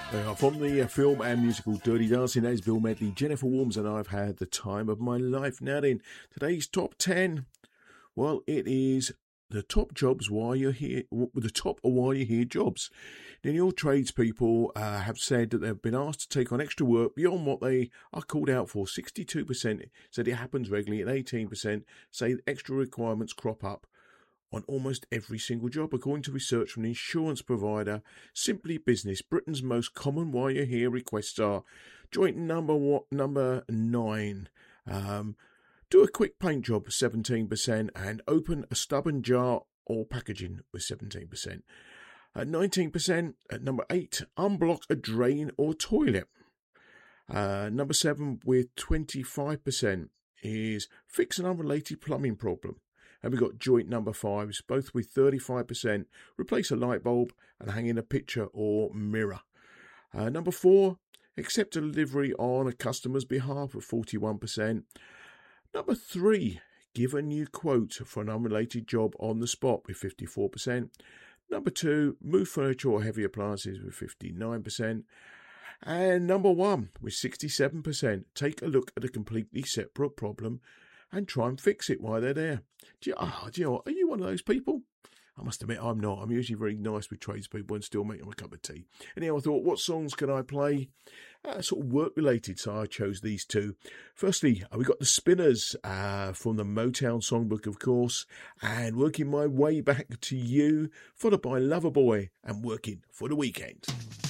From the film and musical Dirty Dancing, that is Bill Medley, Jennifer Warnes, and I've had the time of my life. Now then, today's top 10. Well, it is the top jobs while you're here, the top or while you're here jobs. Nearly all tradespeople have said that they've been asked to take on extra work beyond what they are called out for. 62% said it happens regularly, and 18% say extra requirements crop up on almost every single job. According to research from the insurance provider Simply Business, Britain's most common while you're here requests are joint number 9. Do a quick paint job, 17%, and open a stubborn jar or packaging with 17%. At 19%, at number 8, unblock a drain or toilet. Number 7 with 25% is fix an unrelated plumbing problem. And we've got joint number 5s, both with 35%, replace a light bulb and hang in a picture or mirror. Number 4, accept a delivery on a customer's behalf with 41%. Number 3, give a new quote for an unrelated job on the spot with 54%. Number 2, move furniture or heavy appliances with 59%. And number 1 with 67%, take a look at a completely separate problem and try and fix it while they're there. Do you know what? Are you one of those people? I must admit, I'm not. I'm usually very nice with tradespeople and still make them a cup of tea. Anyhow, I thought, what songs can I play? Sort of work-related, so I chose these two. Firstly, we got the Spinners from the Motown Songbook, of course, and Working My Way Back to You, followed by Loverboy and Working for the Weekend.